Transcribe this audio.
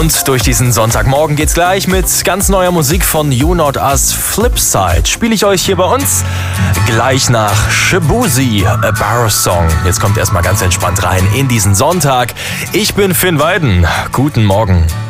Und durch diesen Sonntagmorgen geht's gleich mit ganz neuer Musik von You Not Us. Flipside spiele ich euch hier bei uns gleich nach Shaboozey, A Barrow Song. Jetzt kommt erstmal ganz entspannt rein in diesen Sonntag. Ich bin Finn Weiden. Guten Morgen.